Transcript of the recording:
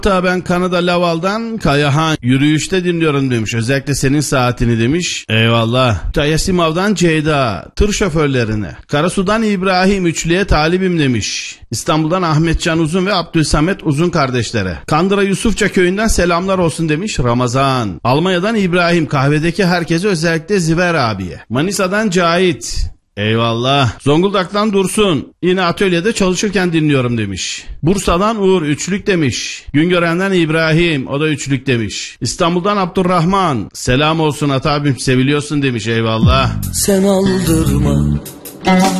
Hatta ben Kanada Laval'dan Kayahan yürüyüşte dinliyorum demiş. Özellikle senin saatini demiş. Eyvallah. Yasimav'dan Ceyda tır şoförlerine. Karasu'dan İbrahim üçlüye talibim demiş. İstanbul'dan Ahmetcan Uzun ve Abdülsamet Uzun kardeşlere. Kandıra Yusufça köyünden selamlar olsun demiş Ramazan. Almanya'dan İbrahim kahvedeki herkese, özellikle Ziver abiye. Manisa'dan Cahit. Eyvallah. Zonguldak'tan Dursun. Yine atölyede çalışırken dinliyorum demiş. Bursa'dan Uğur üçlük demiş. Güngören'den İbrahim, o da üçlük demiş. İstanbul'dan Abdurrahman. Selam olsun Ata abim, seviliyorsun demiş. Eyvallah. Sen aldırma